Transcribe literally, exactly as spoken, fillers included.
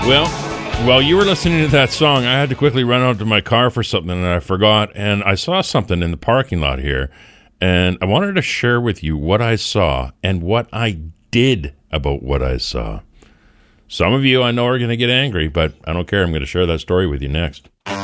Well, while you were listening to that song, I had to quickly run out to my car for something that I forgot, and I saw something in the parking lot here, and I wanted to share with you what I saw and what I did about what I saw. Some of you I know are going to get angry, but I don't care. I'm going to share that story with you next.